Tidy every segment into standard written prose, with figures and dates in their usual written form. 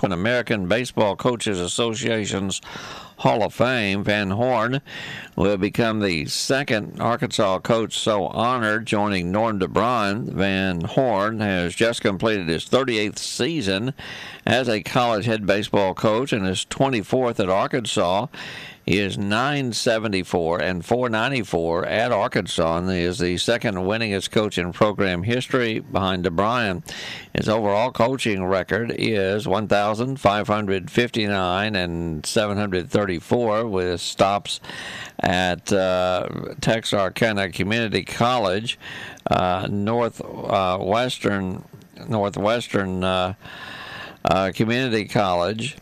from the American Baseball Coaches Association's Hall of Fame. Van Horn will become the second Arkansas coach so honored, joining Norm DeBron. Van Horn has just completed his 38th season as a college head baseball coach and his 24th at Arkansas. He is .974 and .494 at Arkansas, and he is the second winningest coach in program history behind DeBron. His overall coaching record is 1,559 and 734, with stops at Texarkana Community College, Northwestern Community College,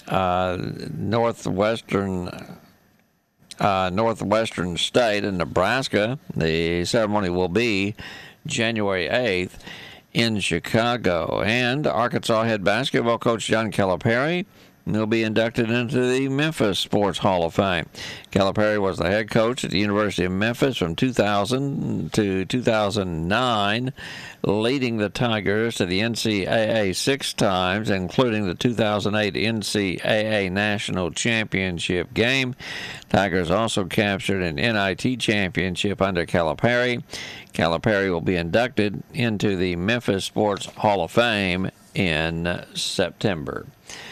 Northwestern State in Nebraska. The ceremony will be January 8th in Chicago. And Arkansas head basketball coach John Calipari will be inducted into the Memphis Sports Hall of Fame. Calipari was the head coach at the University of Memphis from 2000 to 2009, leading the Tigers to the NCAA 6 times, including the 2008 NCAA National Championship game. Tigers also captured an NIT championship under Calipari. Calipari will be inducted into the Memphis Sports Hall of Fame in September.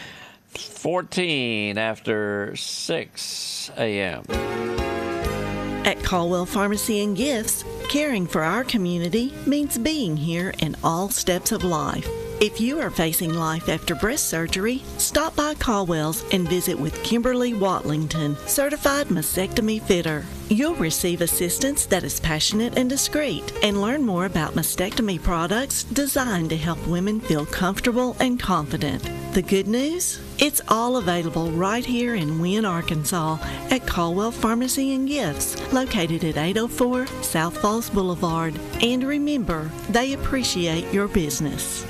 14 after 6 a.m. At Caldwell Pharmacy and Gifts, caring for our community means being here in all steps of life. If you are facing life after breast surgery, stop by Caldwell's and visit with Kimberly Watlington, certified mastectomy fitter. You'll receive assistance that is passionate and discreet, and learn more about mastectomy products designed to help women feel comfortable and confident. The good news? It's all available right here in Wynne, Arkansas at Caldwell Pharmacy and Gifts, located at 804 South Falls Boulevard. And remember, they appreciate your business.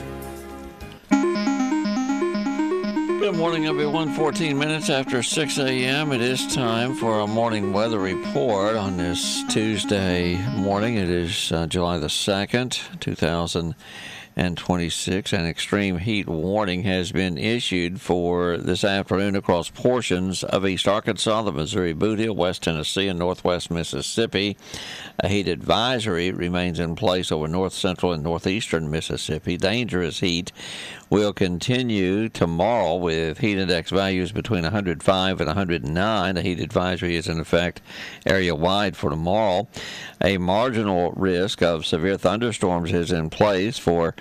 Good morning, everyone. 14 minutes after 6 a.m. It is time for a morning weather report on this Tuesday morning. It is July the 2nd, 2026. An extreme heat warning has been issued for this afternoon across portions of East Arkansas, the Missouri Boot Heel, West Tennessee, and Northwest Mississippi. A heat advisory remains in place over north central and northeastern Mississippi. Dangerous heat will continue tomorrow with heat index values between 105 and 109. A heat advisory is in effect area-wide for tomorrow. A marginal risk of severe thunderstorms is in place for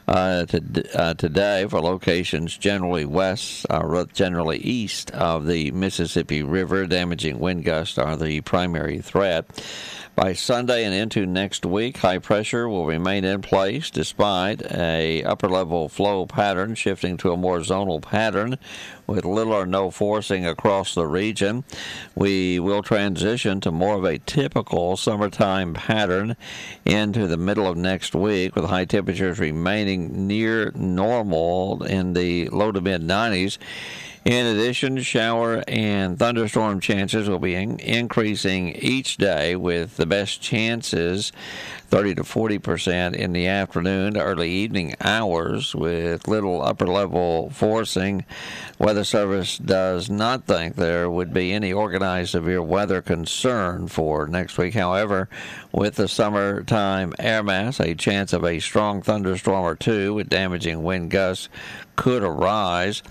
today for locations generally generally east of the Mississippi River. Damaging wind gusts are the primary threat. By Sunday and into next week, high pressure will remain in place despite a upper-level flow pattern shifting to a more zonal pattern with little or no forcing across the region. We will transition to more of a typical summertime pattern into the middle of next week, with high temperatures remaining near normal in the low to mid-90s. In addition, shower and thunderstorm chances will be increasing each day, with the best chances 30 to 40% in the afternoon to early evening hours, with little upper-level forcing. Weather Service does not think there would be any organized severe weather concern for next week. However, with the summertime air mass, a chance of a strong thunderstorm or two with damaging wind gusts could arise.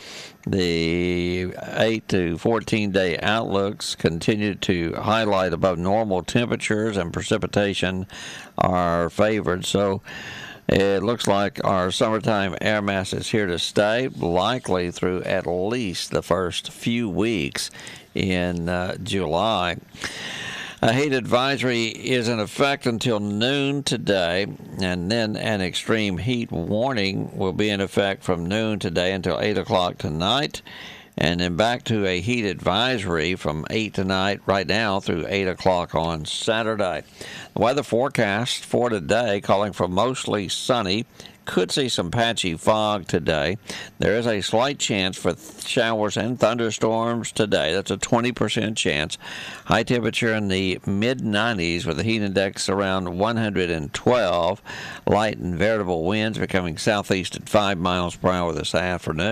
The 8 to 14-day outlooks continue to highlight above normal temperatures, and precipitation are favored. So it looks like our summertime air mass is here to stay, likely through at least the first few weeks in July. A heat advisory is in effect until noon today, and then an extreme heat warning will be in effect from noon today until 8 o'clock tonight, and then back to a heat advisory from 8 tonight right now through 8 o'clock on Saturday. The weather forecast for today calling for mostly sunny. Could see some patchy fog today. There is a slight chance for showers and thunderstorms today. That's a 20% chance. High temperature in the mid-90s with the heat index around 112. Light and variable winds becoming southeast at 5 miles per hour this afternoon.